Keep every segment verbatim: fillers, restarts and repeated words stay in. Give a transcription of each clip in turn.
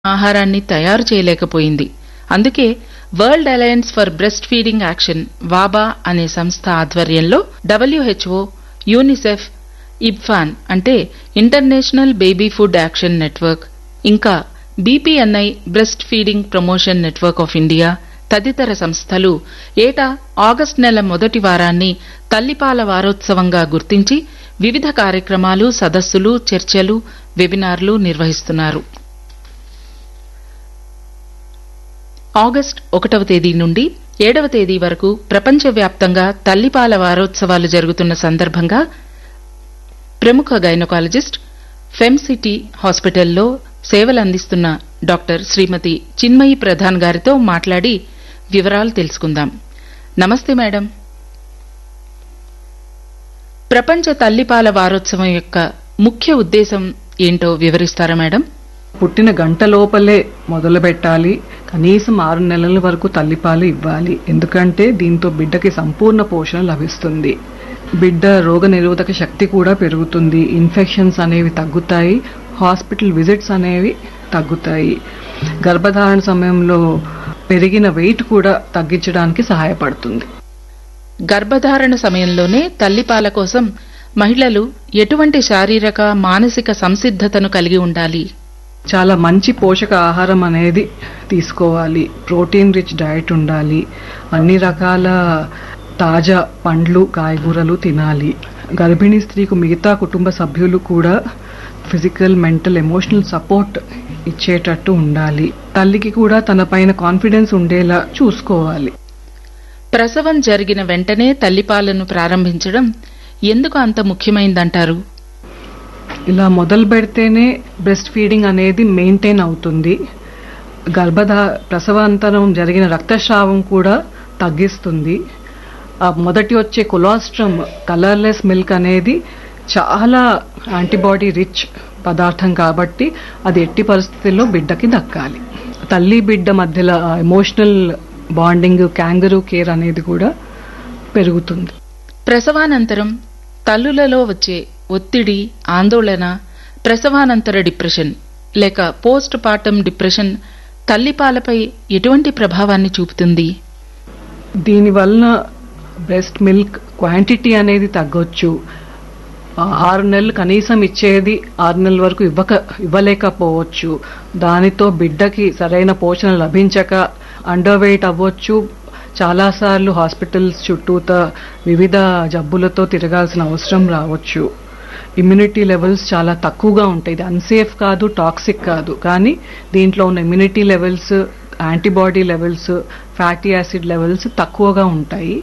ఆహారాన్ని తయారు చేయలేకపోయింది. అందుకే world alliance for breast feeding action వాబా అనే సంస్థ ఆధ్వర్యంలో డబ్ల్యూహెచ్ఓ, యూనిసెఫ్, ఇబ్ఫాన్ అంటే international baby food action network, ఇంకా BPNI breast feeding promotion network of India తదితర సంస్థలు ఏటా ఆగస్టు నెల మొదటి వారాన్ని తల్లిపాల వారోత్సవంగా గుర్తించి వివిధ కార్యక్రమాలు, సదస్సులు, చర్చలు, వెబినార్లు నిర్వహిస్తున్నారు. ఆగస్టు ఒకటవ తేదీ నుండి ఏడవ తేదీ వరకు ప్రపంచవ్యాప్తంగా తల్లిపాల వారోత్సవాలు జరుగుతున్న సందర్భంగా ప్రముఖ గైనకాలజిస్ట్ ఫెమ్సిటీ హాస్పిటల్లో సేవలందిస్తున్న డాక్టర్ శ్రీమతి చిన్మయి ప్రధాన్ గారితో మాట్లాడి వివరాలు తెలుసుకుందాం. నమస్తే మేడం. ప్రపంచ తల్లిపాల వారోత్సవం యొక్క ముఖ్య ఉద్దేశం ఏంటో వివరిస్తారా మేడం? పుట్టిన గంట లోపలే మొదలు పెట్టాలి. కనీసం ఆరు నెలల వరకు తల్లిపాలు ఇవ్వాలి. ఎందుకంటే దీంతో బిడ్డకి సంపూర్ణ పోషణ లభిస్తుంది. బిడ్డ రోగ నిరోధక శక్తి కూడా పెరుగుతుంది. ఇన్ఫెక్షన్స్ అనేవి తగ్గుతాయి. హాస్పిటల్ విజిట్స్ అనేవి తగ్గుతాయి. గర్భధారణ సమయంలో పెరిగిన వెయిట్ కూడా తగ్గించడానికి సహాయపడుతుంది. గర్భధారణ సమయంలోనే తల్లిపాల కోసం మహిళలు ఎటువంటి శారీరక, మానసిక సంసిద్ధతను కలిగి ఉండాలి? చాలా మంచి పోషక ఆహారం అనేది తీసుకోవాలి. ప్రోటీన్ రిచ్ డైట్ ఉండాలి. అన్ని రకాల తాజా పండ్లు, కాయగూరలు తినాలి. గర్భిణీ స్త్రీకు మిగతా కుటుంబ సభ్యులు కూడా ఫిజికల్, మెంటల్, ఎమోషనల్ సపోర్ట్ ఇచ్చేటట్టు ఉండాలి. తల్లికి కూడా తన పైన కాన్ఫిడెన్స్ ఉండేలా చూసుకోవాలి. ప్రసవం జరిగిన వెంటనే తల్లిపాలను ప్రారంభించడం ఎందుకు అంత ముఖ్యమైందంటారు? ఇలా మొదలు పెడితేనే బ్రెస్ట్ ఫీడింగ్ అనేది మెయింటైన్ అవుతుంది. గర్భధా ప్రసవాంతరం జరిగిన రక్తస్రావం కూడా తగ్గిస్తుంది. ఆ మొదటి వచ్చే కొలాస్ట్రమ్, కలర్లెస్ మిల్క్ అనేది చాలా యాంటీబాడీ రిచ్ పదార్థం కాబట్టి అది ఎట్టి పరిస్థితుల్లో బిడ్డకి దక్కాలి. తల్లి బిడ్డ మధ్యలో ఎమోషనల్ బాండింగ్, క్యాంగరూ కేర్ అనేది కూడా పెరుగుతుంది. ప్రసవానంతరం తల్లులలో వచ్చే ఒత్తిడి, ఆందోళన, ప్రసవానంతర డిప్రెషన్ లేక పోస్ట్ పార్టం డిప్రెషన్ తల్లిపాలపై ఎటువంటి ప్రభావాన్ని చూపుతుంది? దీనివల్ల బ్రెస్ట్ మిల్క్ క్వాంటిటీ అనేది తగ్గొచ్చు. ఆరు నెలలు కనీసం ఇచ్చేది ఆరు నెలల వరకు ఇవ్వక ఇవ్వలేకపోవచ్చు. దానితో బిడ్డకి సరైన పోషణ లభించక అండర్ వెయిట్ అవ్వచ్చు. చాలాసార్లు హాస్పిటల్స్ చుట్టూత వివిధ జబ్బులతో తిరగాల్సిన అవసరం రావచ్చు. ఇమ్యూనిటీ లెవెల్స్ చాలా తక్కువగా ఉంటాయి. ఇది అన్సేఫ్ కాదు, టాక్సిక్ కాదు, కానీ దీంట్లో ఉన్న immunity levels, antibody levels, fatty acid levels తక్కువగా ఉంటాయి.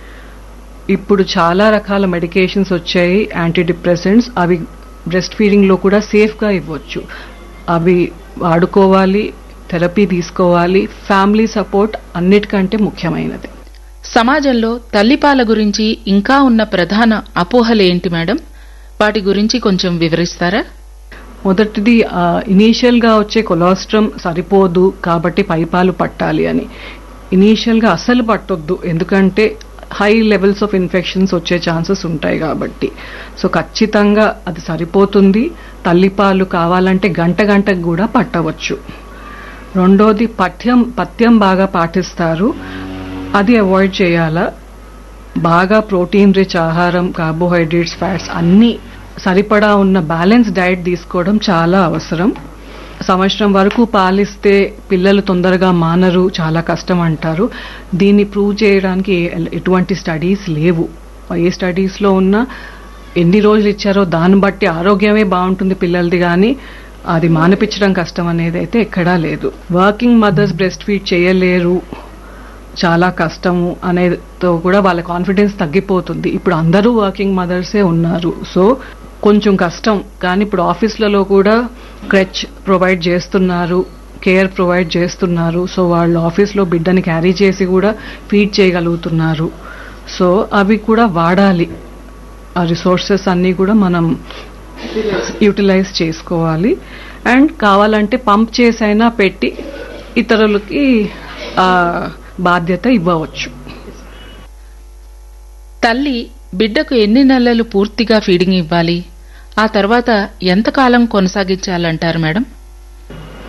ఇప్పుడు చాలా రకాల మెడికేషన్స్ వచ్చాయి, యాంటీ డిప్రెసెంట్స్. అవి బ్రెస్ట్ ఫీడింగ్ లో కూడా సేఫ్ గా ఇవ్వచ్చు. అవి వాడుకోవాలి, థెరపీ తీసుకోవాలి. ఫ్యామిలీ సపోర్ట్ అన్నిటికంటే ముఖ్యమైనది. సమాజంలో తల్లిపాల గురించి ఇంకా ఉన్న ప్రధాన అపోహలు ఏంటి మేడం? వాటి గురించి కొంచెం వివరిస్తారా? మొదటిది, ఇనీషియల్ గా వచ్చే కొలాస్ట్రమ్ సరిపోదు కాబట్టి పైపాలు పట్టాలి అని. ఇనీషియల్ గా అస్సలు పట్టొద్దు, ఎందుకంటే హై లెవెల్స్ ఆఫ్ ఇన్ఫెక్షన్స్ వచ్చే ఛాన్సెస్ ఉంటాయి కాబట్టి. సో ఖచ్చితంగా అది సరిపోతుంది. తల్లిపాలు కావాలంటే గంట గంటకు కూడా పట్టవచ్చు. రెండోది, పథ్యం పథ్యం బాగా పాటిస్తారు, అది అవాయిడ్ చేయాలా. బాగా ప్రోటీన్ రిచ్ ఆహారం, కార్బోహైడ్రేట్స్, ఫ్యాట్స్ అన్ని సరిపడా ఉన్న బ్యాలెన్స్ డైట్ తీసుకోవడం చాలా అవసరం. సంవత్సరం వరకు పాలిస్తే పిల్లలు తొందరగా మానరు, చాలా కష్టం అంటారు. దీన్ని ప్రూవ్ చేయడానికి ఎటువంటి స్టడీస్ లేవు. ఏ స్టడీస్ లో ఉన్నా ఎన్ని రోజులు ఇచ్చారో దాన్ని బట్టి ఆరోగ్యమే బాగుంటుంది పిల్లలది, కానీ అది మానిపించడం కష్టం అనేది అయితే ఎక్కడా లేదు. వర్కింగ్ మదర్స్ బ్రెస్ట్ ఫీడ్ చేయలేరు, చాలా కష్టము అనేతో కూడా వాళ్ళ కాన్ఫిడెన్స్ తగ్గిపోతుంది. ఇప్పుడు అందరూ వర్కింగ్ మదర్సే ఉన్నారు, సో కొంచెం కష్టం. కానీ ఇప్పుడు ఆఫీసులలో కూడా క్రెచ్ ప్రొవైడ్ చేస్తున్నారు, కేర్ ప్రొవైడ్ చేస్తున్నారు. సో వాళ్ళు ఆఫీస్లో బిడ్డని క్యారీ చేసి కూడా ఫీడ్ చేయగలుగుతున్నారు. సో అవి కూడా వాడాలి. ఆ రిసోర్సెస్ అన్నీ కూడా మనం యూటిలైజ్ చేసుకోవాలి. అండ్ కావాలంటే పంప్ చేసైనా పెట్టి ఇతరులకి ఆ బాధ్యత ఇవ్వవచ్చు. తల్లి బిడ్డకు ఎన్ని నెలలు పూర్తిగా ఫీడింగ్ ఇవ్వాలి? ఆ తర్వాత ఎంతకాలం కొనసాగించాలంటారు మేడం?